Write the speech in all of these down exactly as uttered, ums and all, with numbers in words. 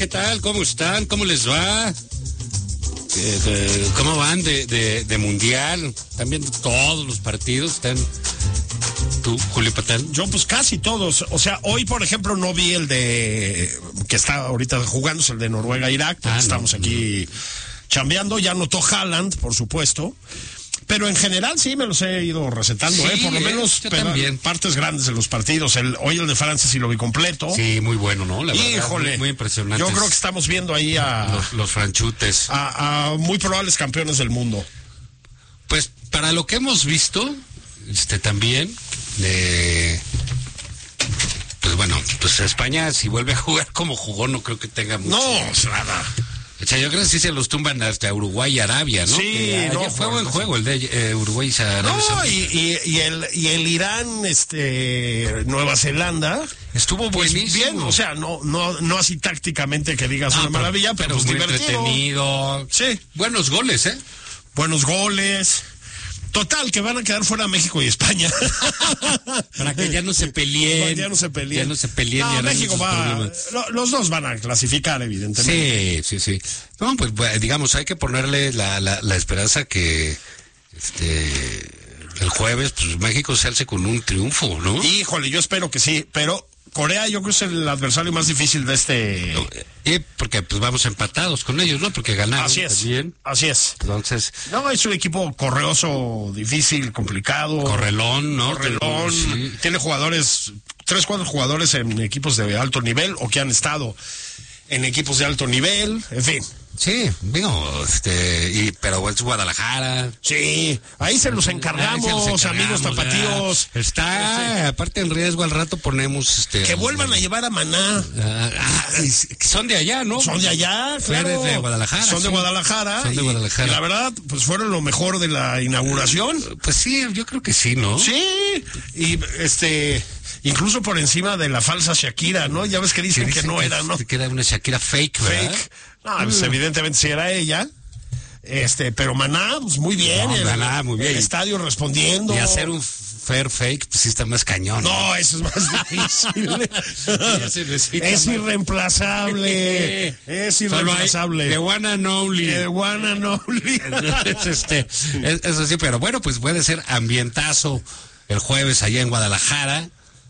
¿qué tal? ¿Cómo están? ¿Cómo les va? ¿Cómo van de, de, de mundial? ¿Están viendo todos los partidos? ¿Están tú, Julio Patán? Yo pues casi todos. O sea, hoy por ejemplo no vi el de que está ahorita jugándose, el de Noruega-Irak, porque ah, no, estamos aquí no. chambeando. Ya anotó Haaland, por supuesto. Pero en general sí me los he ido recetando, sí, ¿eh? Por lo menos también. Partes grandes de los partidos. El, hoy el de Francia sí lo vi completo. Sí, muy bueno, ¿no? La Híjole, verdad, muy, muy impresionante. Yo creo que estamos viendo ahí a... Los, los franchutes. A, a muy probables campeones del mundo. Pues para lo que hemos visto, este también, eh, pues bueno, pues España si vuelve a jugar como jugó, no creo que tenga mucho. No, nada. O sea, yo creo que sí se los tumban hasta Uruguay y Arabia, ¿no? Sí, que no, fue buen juego el de eh, Uruguay y Arabia. No, y, y, y, el, y el Irán, este, Nueva Zelanda. Estuvo buenísimo. Pues bien, o sea, no, no, no así tácticamente que digas no, una pero, maravilla, pero, pero pues muy divertido. entretenido. Sí. Buenos goles, ¿eh? Buenos goles. Total, que van a quedar fuera México y España. Para que ya no se peleen. Ya no se peleen. Ya no se peleen. No, México va, lo, los dos van a clasificar, evidentemente. Sí, sí, sí. No, pues digamos, hay que ponerle la, la, la esperanza que este el jueves, pues México se alce con un triunfo, ¿no? Híjole, yo espero que sí, pero Corea yo creo que es el adversario más difícil de este... Y porque pues vamos empatados con ellos, ¿no? Porque ganaron. Así es, también. así es. Entonces... No, es un equipo correoso, difícil, complicado. Correlón, ¿no? Correlón. Sí. Tiene jugadores, tres, cuatro jugadores en equipos de alto nivel o que han estado en equipos de alto nivel, en fin. Sí, digo, este, y, pero es Guadalajara. Sí, ahí se los encargamos, se los encargamos amigos tapatíos. Ya. Está, sí. Aparte en riesgo al rato ponemos, este. Que vuelvan a llevar a Maná. Ah, ah, son de allá, ¿no? Son de allá, claro. De Guadalajara. Son de sí. Guadalajara. Son de Guadalajara. Y, y la verdad, pues fueron lo mejor de la inauguración. Pues sí, yo creo que sí, ¿no? Sí, y este... Incluso por encima de la falsa Shakira, ¿no? Ya ves que dicen, dicen que no que, era, ¿no? Que era una Shakira fake, ¿verdad? Fake. No, pues evidentemente sí era ella. Este, pero Maná, pues muy bien. No, el, Maná, muy bien. El estadio respondiendo. Y hacer un fair fake, pues sí está más cañón. No, ¿no? Eso es más difícil. Es irreemplazable. Es irreemplazable. The one and only. The one and only. es, este, es, eso sí, pero bueno, pues puede ser ambientazo el jueves allá en Guadalajara.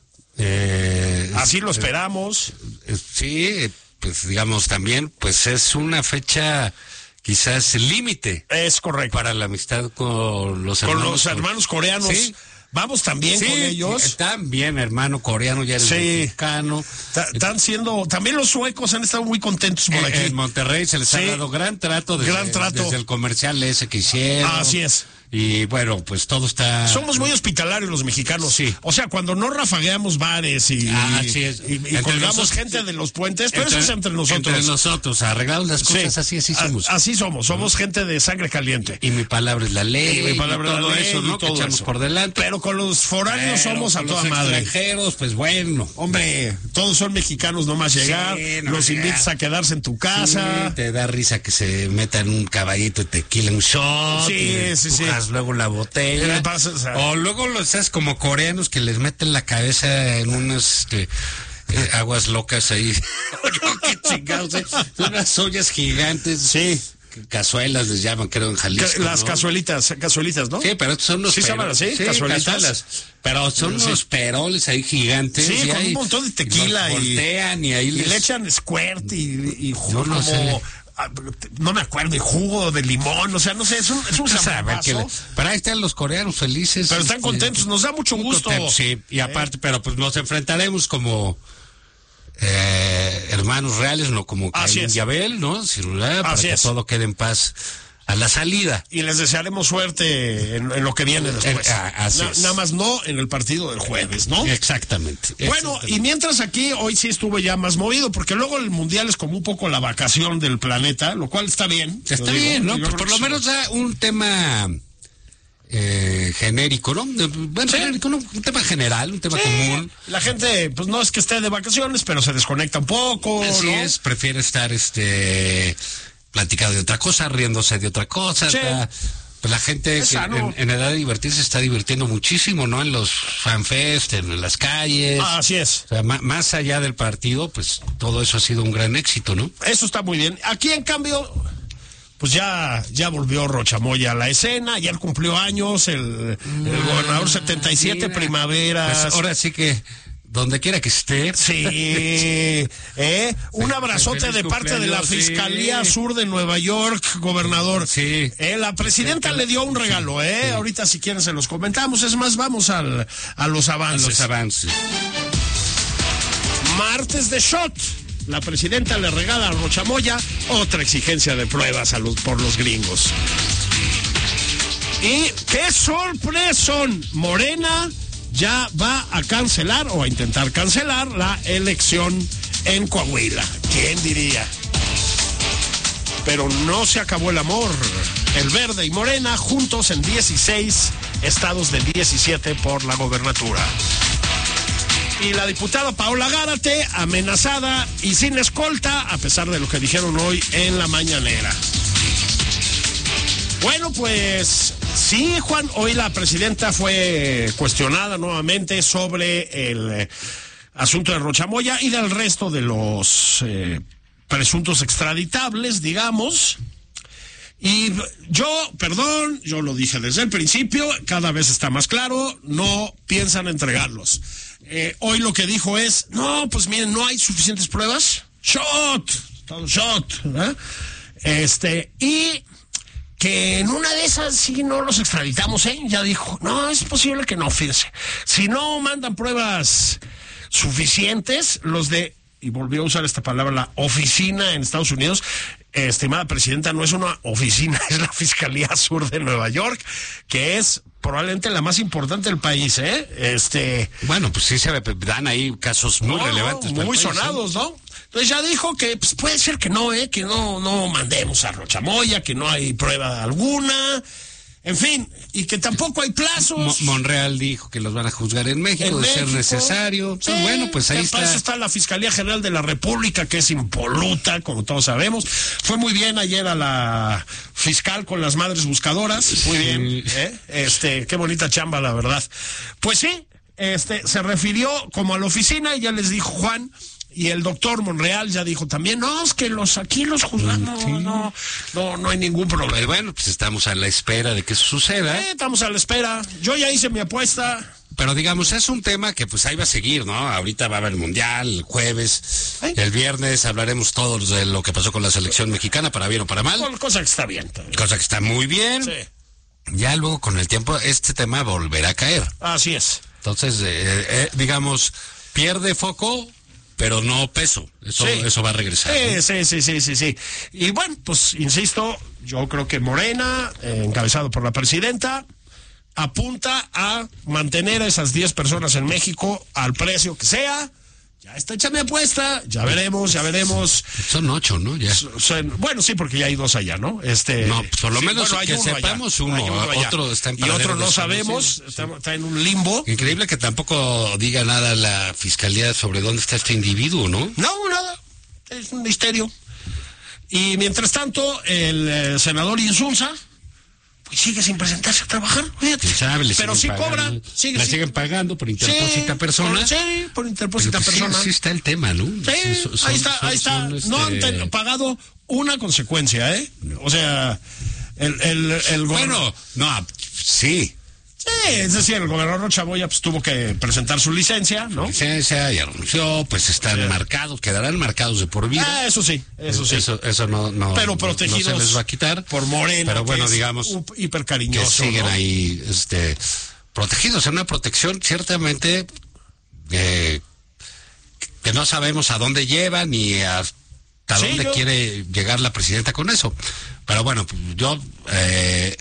Eh, Así lo esperamos. Eh, sí, pues digamos también, pues es una fecha quizás límite. Es correcto. Para la amistad con los con hermanos. los hermanos coreanos. ¿Sí? Vamos también sí, con ellos. También, hermano coreano, ya eres sí. mexicano. Están siendo, también los suecos han estado muy contentos por en, aquí. En Monterrey se les sí. ha dado gran trato desde, gran trato desde el comercial ese que hicieron. Así es. Y bueno, pues todo está... Somos muy hospitalarios los mexicanos. Sí. O sea, cuando no rafagueamos bares y, ah, sí es. y, y colgamos nosotros, gente de los puentes, pero entre, eso es entre nosotros. Entre nosotros, arreglamos las cosas, sí. así, así somos. A, así somos, somos uh-huh. gente de sangre caliente. Y mi palabra es la ley, y mi palabra y todo la ley, eso, ¿no? Que echamos eso. Por delante. Pero con los foráneos pero somos a toda los madre. Extranjeros, pues bueno. Hombre, todos son mexicanos nomás llegar, sí, no los llegar. Invitas a quedarse en tu casa. Sí, te da risa que se metan un caballito de tequila, un shot. Sí, sí, sí. Luego la botella. Pasa, o, sea, o luego los sabes como coreanos que les meten la cabeza en unas este, eh, aguas locas ahí. Qué chingados, ¿eh? Unas ollas gigantes. Sí. Cazuelas les llaman, creo, en Jalisco. Las ¿no? cazuelitas, cazuelitas, ¿no? Sí, pero son unos ¿Sí se llaman así? Sí, cazuelitas. Cazuelas. Pero son sí. unos peroles ahí gigantes. Sí, y con ahí, un montón de tequila. Y voltean y ahí y les... le echan squirt y, y no, no como... sé. No me acuerdo, y jugo de limón, o sea, no sé, es un, es un le... Pero ahí están los coreanos felices. Pero están contentos, nos da mucho gusto. Contento, sí, y aparte, ¿eh? Pero pues nos enfrentaremos como eh, hermanos reales, no como Caín y Abel, ¿no? Cirula, para Así que es. todo quede en paz a la salida. Y les desearemos suerte en, en lo que viene después. Eh, así Na, es. Nada más no en el partido del jueves, ¿no? Exactamente. Bueno, exactamente. Y mientras aquí, hoy sí estuvo ya más movido, porque luego el Mundial es como un poco la vacación del planeta, lo cual está bien. Está bien, digo, ¿no? Pues por lo menos da un tema... Eh, genérico, ¿no? Bueno, sí. genérico, ¿no? Un tema general, un tema sí. común. La gente, pues no es que esté de vacaciones, pero se desconecta un poco. Así ¿no? es, prefiere estar este platicando de otra cosa, riéndose de otra cosa. Sí. Está, Pues la gente que en, en edad de divertirse se está divirtiendo muchísimo, ¿no? En los fanfest, en las calles. Ah, así es. O sea, más, más allá del partido, pues todo eso ha sido un gran éxito, ¿no? Eso está muy bien. Aquí, en cambio, pues ya, ya volvió Rocha Moya a la escena, ya cumplió años, el, el gobernador setenta y siete Mira, primaveras. Pues ahora sí que... donde quiera que esté. Sí, ¿eh? Un abrazote de parte de la Fiscalía sí. Sur de Nueva York, gobernador. Sí. Eh, la presidenta sí, le dio un regalo, ¿eh? Sí. Ahorita si quieren se los comentamos. Es más, vamos al, a los avances. A los avances. Martes de shot. La presidenta le regala a Rocha Moya otra exigencia de pruebas a los, por los gringos. Y qué sorpresón, Morena ya va a cancelar o a intentar cancelar la elección en Coahuila. ¿Quién diría? Pero no se acabó el amor. El Verde y Morena juntos en dieciséis estados de diecisiete por la gobernatura. Y la diputada Paola Gárate amenazada y sin escolta, a pesar de lo que dijeron hoy en la mañanera. Bueno, pues sí, Juan, hoy la presidenta fue cuestionada nuevamente sobre el eh, asunto de Rocha Moya y del resto de los eh, presuntos extraditables, digamos. Y yo, perdón, yo lo dije desde el principio, cada vez está más claro, no piensan entregarlos. Eh, hoy lo que dijo es, no, pues miren, no hay suficientes pruebas. Shot, todo shot, ¿eh? Este, y... que en una de esas sí no los extraditamos, ¿eh? Ya dijo, no, es posible que no, fíjense. Si no mandan pruebas suficientes, los de, y volvió a usar esta palabra, la oficina en Estados Unidos, eh, estimada presidenta, no es una oficina, es la Fiscalía Sur de Nueva York, que es probablemente la más importante del país, ¿eh? Este... Bueno, pues sí se dan ahí casos muy no, relevantes. Muy sonados, ¿no? Entonces ya dijo que pues, puede ser que no, eh, que no, no mandemos a Rocha Moya, que no hay prueba alguna, en fin, y que tampoco hay plazos. Mo Monreal dijo que los van a juzgar en México, en de México, ser necesario. Sí, pues bueno, pues ahí está. Para eso está la Fiscalía General de la República, que es impoluta, como todos sabemos. Fue muy bien ayer a la fiscal con las madres buscadoras, muy bien, ¿eh? Este, qué bonita chamba, la verdad. Pues sí, este, se refirió como a la oficina y ya les dijo Juan. Y el doctor Monreal ya dijo también, no, es que los aquí los juzgan, no, sí. no, no, no hay ningún problema. Pero bueno, pues estamos a la espera de que eso suceda. Eh, estamos a la espera. Yo ya hice mi apuesta. Pero digamos, es un tema que pues ahí va a seguir, ¿no? Ahorita va a haber el Mundial, el jueves, ¿Eh? el viernes hablaremos todos de lo que pasó con la selección mexicana, para bien o para mal. Cosa que está bien. También. Cosa que está muy bien. Sí. Ya luego con el tiempo este tema volverá a caer. Así es. Entonces, eh, eh, digamos, pierde foco, pero no peso. Eso, sí. eso va a regresar. Sí, ¿no? sí, sí, sí, sí, sí. Y bueno, pues insisto, yo creo que Morena, eh, encabezado por la presidenta, apunta a mantener a esas diez personas en México al precio que sea. Ya está hecha mi apuesta, ya veremos, ya veremos. Son ocho, ¿no? Ya. Son, bueno, sí, porque ya hay dos allá, ¿no? Este, no, por lo sí, menos bueno, que uno sepamos allá, uno, uno otro está en y otro no sabemos, sí, está, está en un limbo. Increíble que tampoco diga nada la fiscalía sobre dónde está este individuo, ¿no? No, nada, es un misterio. Y mientras tanto, el eh, senador Insunza pues sigue sin presentarse a trabajar, fíjate. Sabe, pero sí pagando, cobra, sigue, la sí. siguen pagando por interpósita sí, persona. Por, sí, por interpósita pues persona. Sí, sí está el tema, ¿no? Sí, son, ahí está, son, ahí está. Son, este... No han ten, pagado una consecuencia, ¿eh? O sea, el, el, el bueno, no, sí. Sí, es decir, el gobernador Rocha Moya pues tuvo que presentar su licencia, ¿no? Licencia, ya renunció, pues están sí. marcados, quedarán marcados de por vida. Ah, eso sí, eso sí. Eso, eso no, no, pero protegidos no se les va a quitar. Por Morena, pero bueno, digamos, hiper cariñoso, que siguen ¿no? ahí, este, protegidos en una protección ciertamente eh, que no sabemos a dónde lleva ni hasta sí, dónde yo... quiere llegar la presidenta con eso. Pero bueno, yo eh,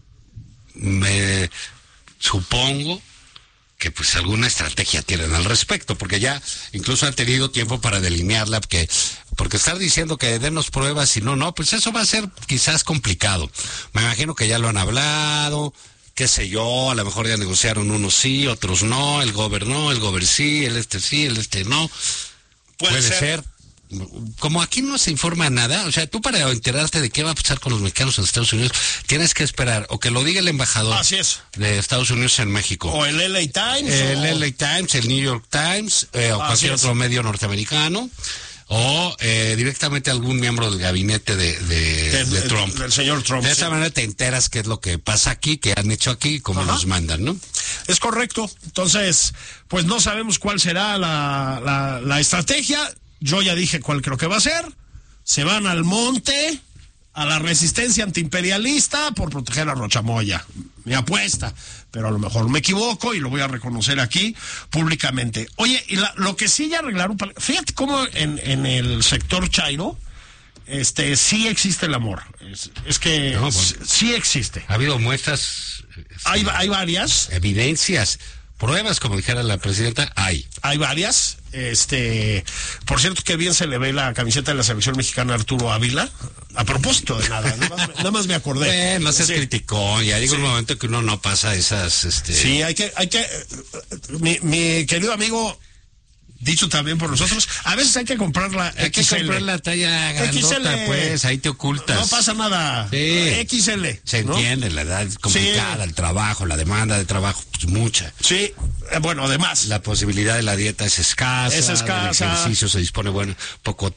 me supongo que pues alguna estrategia tienen al respecto, porque ya incluso han tenido tiempo para delinearla, porque, porque estar diciendo que denos pruebas y no, no, pues eso va a ser quizás complicado. Me imagino que ya lo han hablado, qué sé yo, a lo mejor ya negociaron unos sí, otros no, el gober no, el gober sí, el este sí, el este no. Puede, Puede ser. ser. como aquí no se informa nada, o sea, tú para enterarte de qué va a pasar con los mexicanos en Estados Unidos, tienes que esperar o que lo diga el embajador Así es. de Estados Unidos en México. O el L A Times. El o... L A Times, el New York Times, eh, o cualquier otro medio norteamericano. O eh, directamente algún miembro del gabinete de, de, del, de Trump. Del señor Trump. De esa sí. manera te enteras qué es lo que pasa aquí, qué han hecho aquí, cómo Ajá. nos mandan, ¿no? Es correcto. Entonces, pues no sabemos cuál será la, la, la estrategia. Yo ya dije cuál creo que va a ser. Se van al monte, a la resistencia antiimperialista por proteger a Rochamoya. Mi apuesta. Pero a lo mejor me equivoco y lo voy a reconocer aquí públicamente. Oye, y la, lo que sí ya arreglaron, fíjate cómo en, en el sector chairo, este, sí existe el amor. Es, es que no, bueno, sí existe. Ha habido muestras. Hay, hay varias. Evidencias. Pruebas, como dijera la presidenta, hay. Hay varias. Este, por cierto, que bien se le ve la camiseta de la selección mexicana Arturo Ávila. A propósito de nada, nada más, nada más me acordé. Eh, no seas sí. criticón, ya digo sí. un momento que uno no pasa esas, este. Sí, hay que, hay que, mi, mi querido amigo, dicho también por nosotros, a veces hay que comprar la hay X L. que comprar la talla grandota, X L, pues, ahí te ocultas. No pasa nada. Sí. X L. Se ¿no? entiende, la edad es complicada, sí. el trabajo, la demanda de trabajo, pues mucha. Sí, bueno, además. La posibilidad de la dieta es escasa. Es escasa. El ejercicio se dispone, bueno, poco